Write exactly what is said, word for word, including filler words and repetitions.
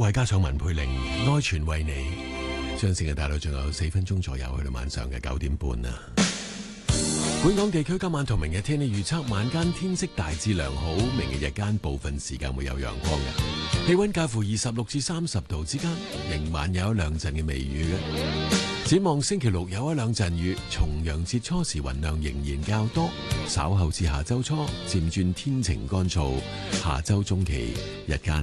為加上文佩玲，愛全為你。相信嘅大佬仲有四分鐘左右去到晚上嘅九點半啊！本港地區今晚同明日天氣預測，晚間天色大致良好，明日日間部分時間會有陽光嘅，氣溫介乎二十六至三十度之間，明晚有一兩陣嘅微雨嘅。展望星期六有一兩陣雨，重陽節初時雲量仍然較多，稍後至下周初漸轉天晴乾燥，下周中期日間